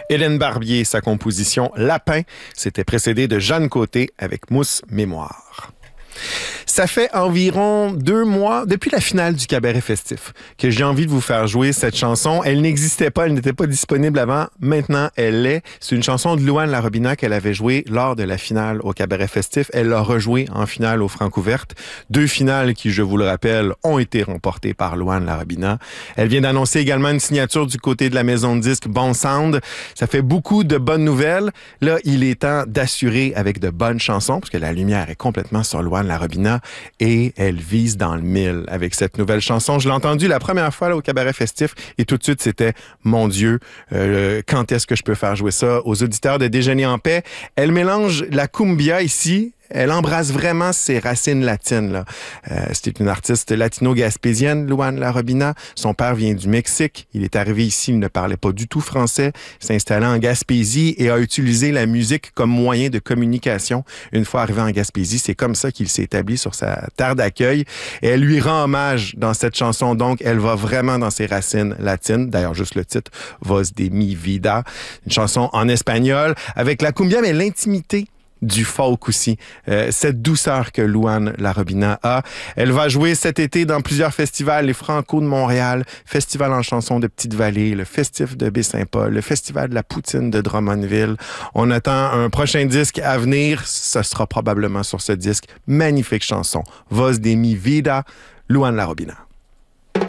Hélène Barbier, sa composition Lapin, c'était précédé de Jeanne Côté avec Mousse Mémoire. Ça fait environ 2 mois, depuis la finale du Cabaret Festif, que j'ai envie de vous faire jouer cette chanson. Elle n'existait pas, elle n'était pas disponible avant. Maintenant, elle l'est. C'est une chanson de Louane Larobina qu'elle avait jouée lors de la finale au Cabaret Festif. Elle l'a rejouée en finale au Francouverte. 2 finales qui, je vous le rappelle, ont été remportées par Louane Larobina. Elle vient d'annoncer également une signature du côté de la maison de disques Bon Sound. Ça fait beaucoup de bonnes nouvelles. Là, il est temps d'assurer avec de bonnes chansons, parce que la lumière est complètement sur Louane Larobina. Et elle vise dans le mille avec cette nouvelle chanson. Je l'ai entendue la première fois là, au Cabaret Festif et tout de suite, c'était « Mon Dieu, quand est-ce que je peux faire jouer ça aux auditeurs de Déjeuner en paix ». Elle mélange la cumbia ici. Elle embrasse vraiment ses racines latines, là. C'est une artiste latino-gaspésienne, Louane Larobina. Son père vient du Mexique. Il est arrivé ici, il ne parlait pas du tout français. Il s'est installé en Gaspésie et a utilisé la musique comme moyen de communication. Une fois arrivé en Gaspésie, c'est comme ça qu'il s'est établi sur sa terre d'accueil. Et elle lui rend hommage dans cette chanson. Donc, elle va vraiment dans ses racines latines. D'ailleurs, juste le titre, Voz de mi vida. Une chanson en espagnol avec la cumbia, mais l'intimité du folk aussi. Cette douceur que Louane Larobina a. Elle va jouer cet été dans plusieurs festivals, les Franco de Montréal, Festival en chansons de Petite-Vallée, le Festif de Baie-Saint-Paul, le Festival de la Poutine de Drummondville. On attend un prochain disque à venir. Ce sera probablement sur ce disque. Magnifique chanson. Voz de mi vida, Louane Larobina.